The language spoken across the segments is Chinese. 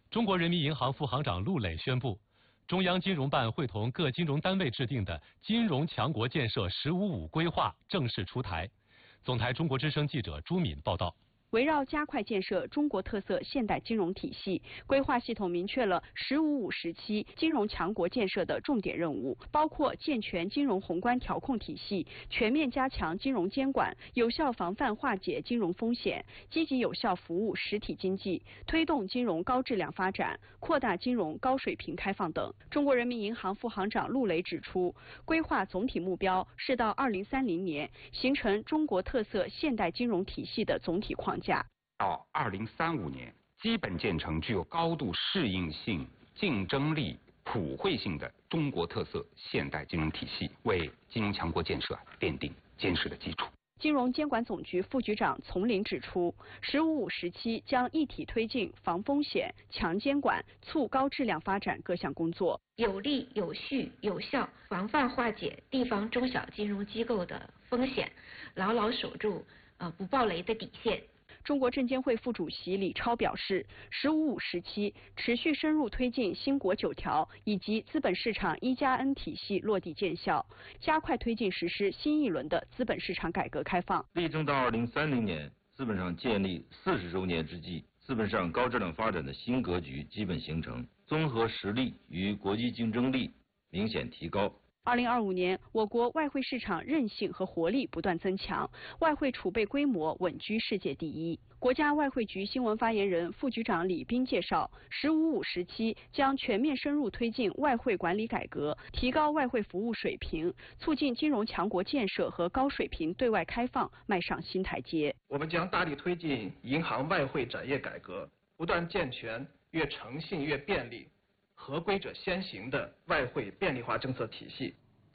中国人民银行副行长陆磊宣布，中央金融办会同各金融单位制定的金融强国建设“十五五”规划正式出台。总台中国之声记者朱敏报道。 围绕加快建设中国特色现代金融体系，规划系统明确了“十五五”时期金融强国建设的重点任务，包括健全金融宏观调控体系，全面加强金融监管，有效防范化解金融风险，积极有效服务实体经济，推动金融高质量发展，扩大金融高水平开放等。中国人民银行副行长陆磊指出，规划总体目标是到2030年形成中国特色现代金融体系的总体框架。 到2035年，基本建成具有高度适应性、竞争力、普惠性的中国特色现代金融体系，为金融强国建设奠定坚实的基础。 金融监管总局副局长丛林指出，“十五五”时期将一体推进防风险、强监管、促高质量发展各项工作， 有力、有序、有效防范化解地方中小金融机构的风险，牢牢守住不爆雷的底线。 中国证监会副主席李超表示，“十五五”时期持续深入推进新国9条以及资本市场1+N 体系落地见效，加快推进实施新一轮的资本市场改革开放。 力争到2030年，资本上建立40周年之际，资本市场高质量发展的新格局基本形成，综合实力与国际竞争力明显提高。 2025年，我国外汇市场韧性和活力不断增强，外汇储备规模稳居世界第一。国家外汇局新闻发言人、副局长李斌介绍，“十五五”时期将全面深入推进外汇管理改革，提高外汇服务水平，促进金融强国建设和高水平对外开放迈上新台阶。 我们将大力推进银行外汇展业改革，不断健全越诚信越便利、合规者先行的外汇便利化政策体系。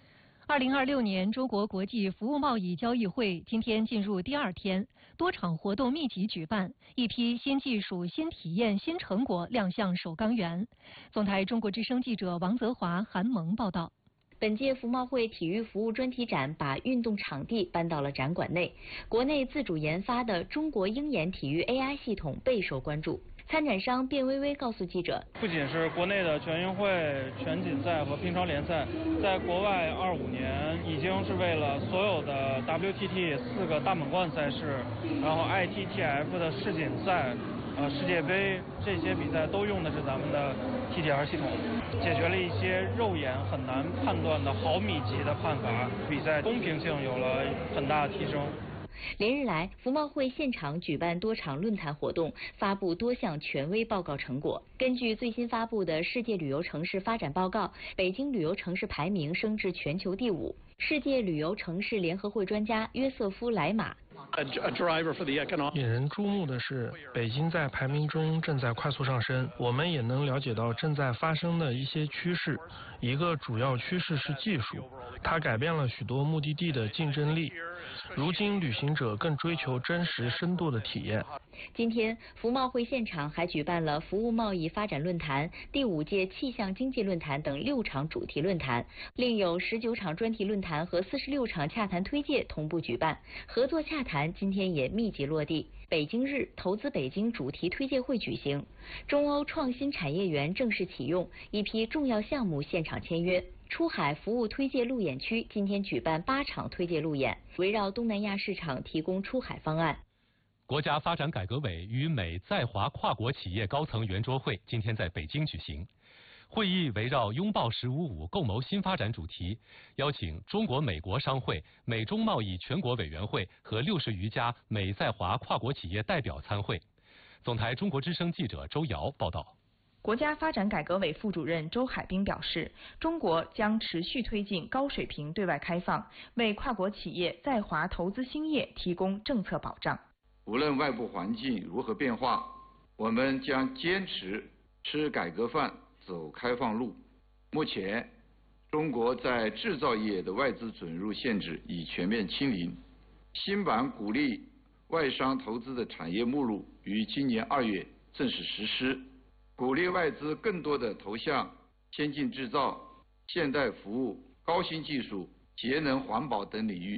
2026年中国国际服务贸易交易会今天进入第2天，多场活动密集举办，一批新技术、新体验、新成果亮相首钢园。总台中国之声记者王泽华、韩萌报道。 本届服贸会体育服务专题展把运动场地搬到了展馆内，国内自主研发的中国鹰眼体育 AI 系统备受关注。参展商卞微微告诉记者， 不仅是国内的全运会、全锦赛和乒超联赛，在国外25年已经是为了所有的 WTT 4个大满贯赛事，然后 ITTF 的世锦赛、世界杯这些比赛都用的是咱们的 TTR 系统，解决了一些肉眼很难判断的毫米级的判罚，比赛公平性有了很大的提升。 连日来，服贸会现场举办多场论坛活动，发布多项权威报告成果。根据最新发布的世界旅游城市发展报告，北京旅游城市排名升至全球第5。世界旅游城市联合会专家约瑟夫·莱马。 引人注目的是，北京在排名中正在快速上升，我们也能了解到正在发生的一些趋势。一个主要趋势是技术，它改变了许多目的地的竞争力。如今旅行者更追求真实深度的体验。 今天，服贸会现场还举办了服务贸易发展论坛、第5届气象经济论坛等6场主题论坛，另有19场专题论坛和46场洽谈推介同步举办。合作洽谈今天也密集落地。北京日投资北京主题推介会举行，中欧创新产业园正式启用，一批重要项目现场签约。出海服务推介路演区今天举办8场推介路演，围绕东南亚市场提供出海方案。 国家发展改革委与美在华跨国企业高层圆桌会今天在北京举行。会议围绕拥抱“十五五”共谋新发展主题，邀请中国美国商会、美中贸易全国委员会和60余家美在华跨国企业代表参会。总台中国之声记者周瑶报道。 国家发展改革委副主任周海滨表示，中国将持续推进高水平对外开放，为跨国企业在华投资兴业提供政策保障。 无论外部环境如何变化，我们将坚持吃改革饭走开放路。目前，中国在制造业的外资准入限制已全面清零，新版鼓励外商投资的产业目录于今年2月正式实施，鼓励外资更多的投向先进制造、现代服务、高新技术、节能环保等领域。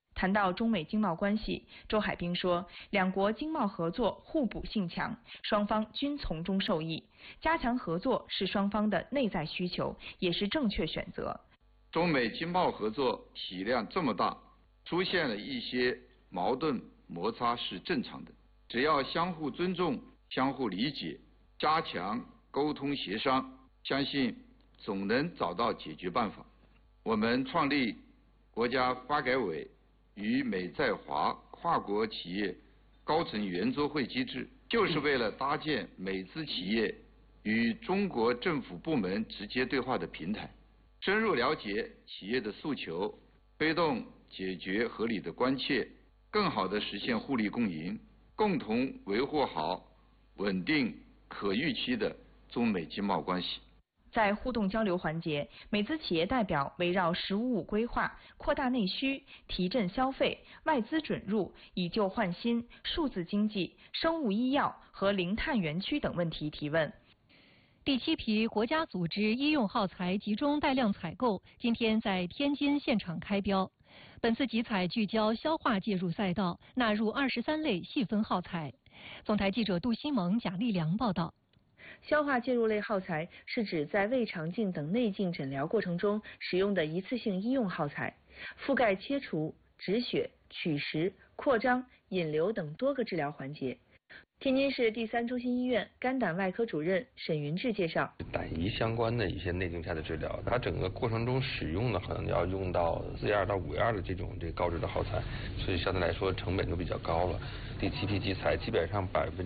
谈到中美经贸关系，周海滨说，两国经贸合作互补性强，双方均从中受益。加强合作是双方的内在需求，也是正确选择。 中美经贸合作体量这么大，出现了一些矛盾摩擦是正常的，只要相互尊重、相互理解，加强沟通协商，相信总能找到解决办法。我们创立国家发改委与美在华跨国企业高层圆桌会机制，就是为了搭建美资企业与中国政府部门直接对话的平台，深入了解企业的诉求，推动解决合理的关切，更好地实现互利共赢，共同维护好稳定可预期的中美经贸关系。 在互动交流环节，美资企业代表围绕“15+5”规划、扩大内需、提振消费、外资准入、以旧换新、数字经济、生物医药和零碳园区等问题提问。 第7批国家组织医用耗材集中带量采购今天在天津现场开标。本次集采聚焦消化介入赛道，纳入23类细分耗材。总台记者杜新萌、贾立良报道。 消化介入类耗材是指在胃肠镜等内镜诊疗过程中使用的一次性医用耗材，覆盖切除、止血、取食、扩张、引流等多个治疗环节。天津市第3中心医院肝胆外科主任沈云志介绍， 胆胰相关的一些内镜下的治疗，它整个过程中使用的可能要用到4-2到5-2的这种高质的耗材，所以相对来说成本就比较高了。第7批集采基本上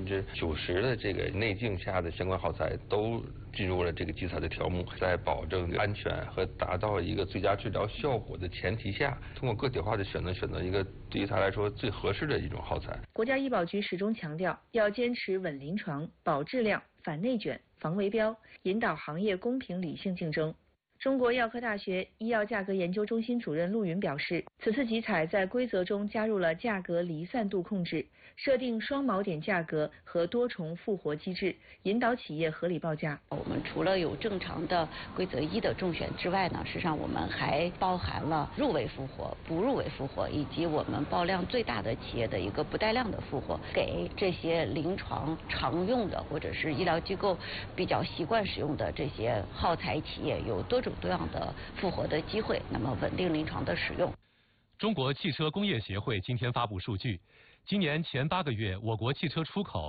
90%的这个内镜下的相关耗材都进入了这个集采的条目，在保证安全和达到一个最佳治疗效果的前提下，通过个体化的选择一个对于它来说最合适的一种耗材。 国家医保局始终强调要坚持稳临床、保质量、反内卷、防围标，引导行业公平理性竞争。中国药科大学医药价格研究中心主任陆云表示，此次集采在规则中加入了价格离散度控制，设定双锚点价格和多重复活机制，引导企业合理报价。 我们除了有正常的规则1的中选之外呢，实际上我们还包含了入围复活、不入围复活，以及我们报量最大的企业的一个不带量的复活，给这些临床常用的或者是医疗机构比较习惯使用的这些耗材企业有多种多样的复活的机会，那么稳定临床的使用。 中国汽车工业协会今天发布数据，今年前8个月，我国汽车出口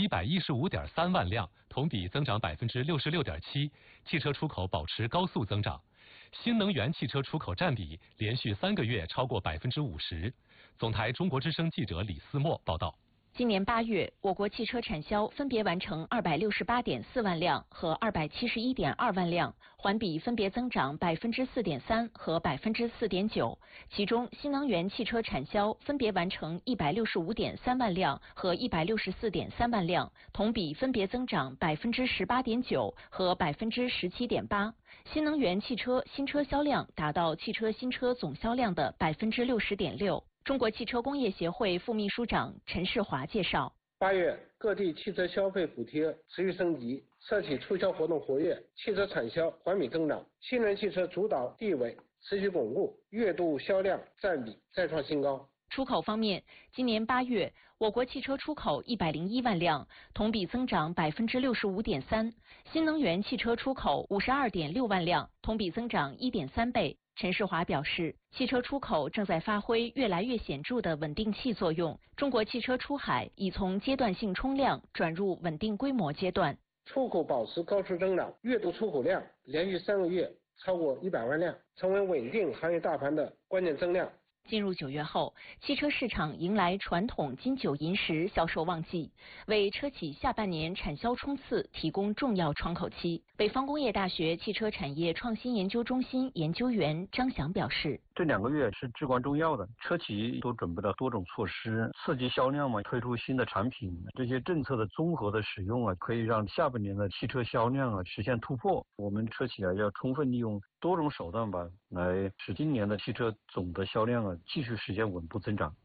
715.3万辆，同比增长66.7%，汽车出口保持高速增长。新能源汽车出口占比连续3个月超过50%。总台中国之声记者李思墨报道。 今年8月，我国汽车产销分别完成268.4万辆和271.2万辆，环比分别增长4.3%和4.9%。其中，新能源汽车产销分别完成165.3万辆和164.3万辆，同比分别增长18.9%和17.8%。新能源汽车新车销量达到汽车新车总销量的60.6%。中国汽车工业协会副秘书长陈世华介绍 ，8月各地汽车消费补贴持续升级，车企促销活动活跃，汽车产销环比增长，新能源汽车主导地位持续巩固，月度销量占比再创新高。 出口方面，今年8月，我国汽车出口101万辆，同比增长65.3%；新能源汽车出口52.6万辆，同比增长1.3倍。陈世华表示，汽车出口正在发挥越来越显著的稳定器作用，中国汽车出海已从阶段性冲量转入稳定规模阶段。 出口保持高速增长，月度出口量连续3个月超过100万辆，成为稳定行业大盘的关键增量。 进入9月后，汽车市场迎来传统金9银10销售旺季，为车企下半年产销冲刺提供重要窗口期。北方工业大学汽车产业创新研究中心研究员张翔表示， 这2个月是至关重要的，车企都准备了多种措施，刺激销量嘛，推出新的产品，这些政策的综合的使用啊，可以让下半年的汽车销量啊实现突破。我们车企啊要充分利用多种手段吧，来使今年的汽车总的销量啊继续实现稳步增长。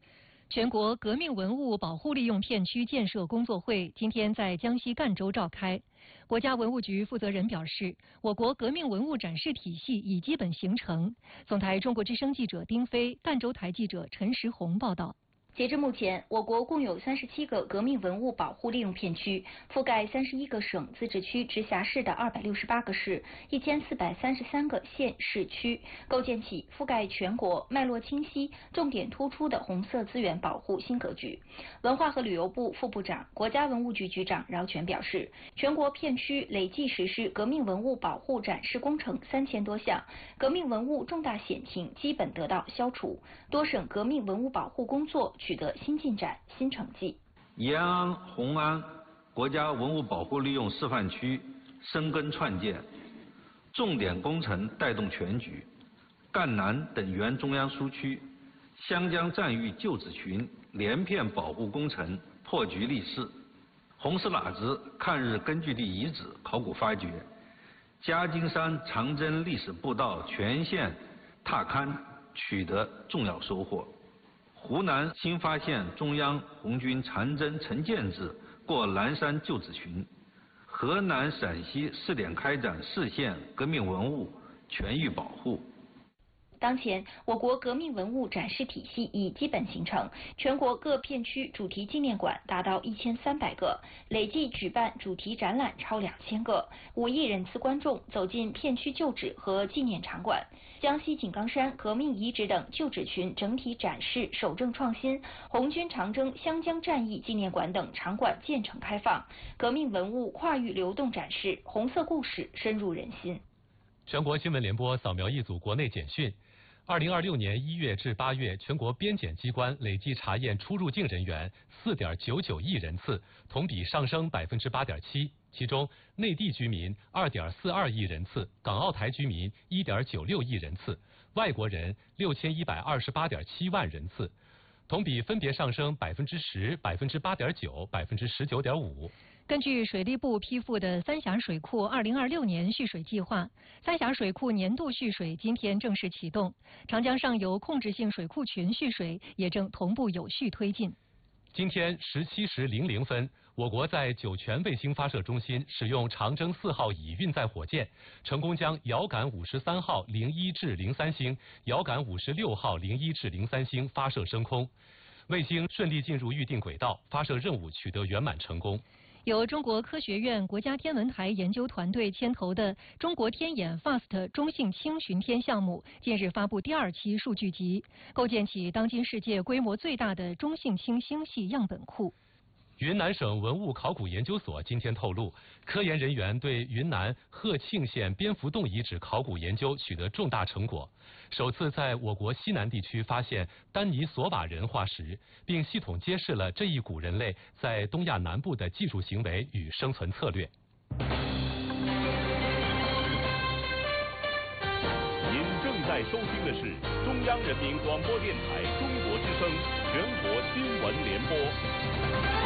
全国革命文物保护利用片区建设工作会今天在江西赣州召开。国家文物局负责人表示，我国革命文物展示体系已基本形成。总台中国之声记者丁飞、赣州台记者陈石红报道。 截至目前，我国共有37个革命文物保护利用片区，覆盖31个省、自治区、直辖市的268个市、1433个县市区，构建起覆盖全国、脉络清晰、重点突出的红色资源保护新格局。文化和旅游部副部长、国家文物局局长饶全表示，全国片区累计实施革命文物保护展示工程3000多项，革命文物重大险情基本得到消除，多省革命文物保护工作取得新进展、新成绩。 延安、红安国家文物保护利用示范区深耕创建，重点工程带动全局。赣南等原中央苏区、湘江战役旧址群连片保护工程破局立市，红石喇子抗日根据地遗址考古发掘，夹金山长征历史步道全线踏勘取得重要收获。湖南新发现中央红军长征陈建制过南山旧址群，河南、陕西试点开展市县革命文物全域保护。 当前，我国革命文物展示体系已基本形成，全国各片区主题纪念馆达到1300个，累计举办主题展览超2000个，5亿人次观众走进片区旧址和纪念场馆。江西井冈山革命遗址等旧址群整体展示守正创新，红军长征湘江战役纪念馆等场馆建成开放，革命文物跨域流动展示，红色故事深入人心。 全国新闻联播扫描一组国内简讯。2026年1月至8月，全国边检机关累计查验出入境人员4.99亿人次，同比上升8.7%。其中，内地居民2.42亿人次，港澳台居民1.96亿人次，外国人6128.7万人次，同比分别上升10%、8.9%、19.5%。 根据水利部批复的三峡水库2026年蓄水计划，三峡水库年度蓄水今天正式启动，长江上游控制性水库群蓄水也正同步有序推进。 今天17时00分，我国在酒泉卫星发射中心使用长征4号乙运载火箭，成功将遥感53号01至03星、遥感56号01至03星发射升空，卫星顺利进入预定轨道，发射任务取得圆满成功。 由中国科学院国家天文台研究团队牵头的中国天眼 FAST 中性氢巡天项目近日发布第2期数据集，构建起当今世界规模最大的中性氢星系样本库。 云南省文物考古研究所今天透露，科研人员对云南鹤庆县蝙蝠洞遗址考古研究取得重大成果，首次在我国西南地区发现丹尼索瓦人化石，并系统揭示了这一古人类在东亚南部的技术行为与生存策略。 您正在收听的是中央人民广播电台中国之声全国新闻联播。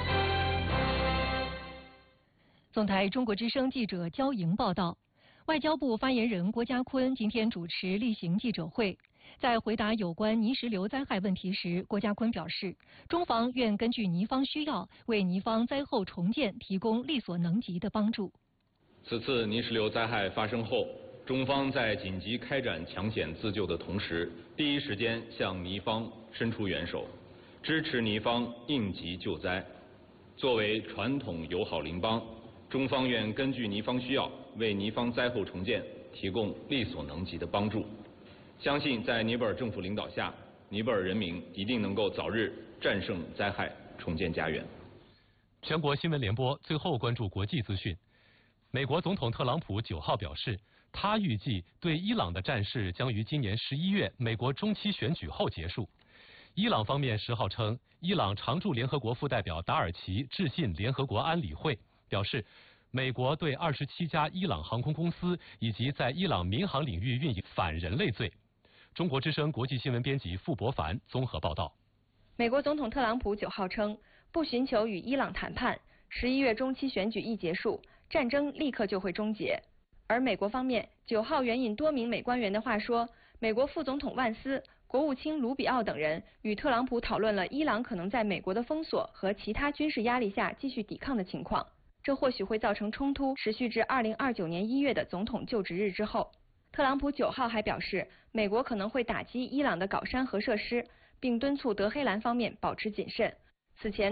总台中国之声记者焦莹报道，外交部发言人郭家坤今天主持例行记者会，在回答有关泥石流灾害问题时，郭家坤表示，中方愿根据泥方需要，为泥方灾后重建提供力所能及的帮助。 此次泥石流灾害发生后，中方在紧急开展抢险自救的同时，第一时间向泥方伸出援手，支持泥方应急救灾。作为传统友好邻邦，中方愿根据泥方需要，为泥方灾后重建提供力所能及的帮助。相信在尼泊尔政府领导下，尼泊尔人民一定能够早日战胜灾害，重建家园。 全国新闻联播最后关注国际资讯。美国总统特朗普9号表示，他预计对伊朗的战事将于今年11月美国中期选举后结束。伊朗方面10号称，伊朗常驻联合国副代表达尔奇致信联合国安理会，表示美国对27家伊朗航空公司以及在伊朗民航领域运营反人类罪。中国之声国际新闻编辑傅博凡综合报道。 美国总统特朗普9号称，不寻求与伊朗谈判，11月中期选举一结束，战争立刻就会终结。而美国方面9号援引多名美官员的话说，美国副总统万斯、 国务卿卢比奥等人与特朗普讨论了伊朗可能在美国的封锁和其他军事压力下继续抵抗的情况，这或许会造成冲突持续至2029年1月的总统就职日之后。特朗普9号还表示，美国可能会打击伊朗的镐山核设施，并敦促德黑兰方面保持谨慎。此前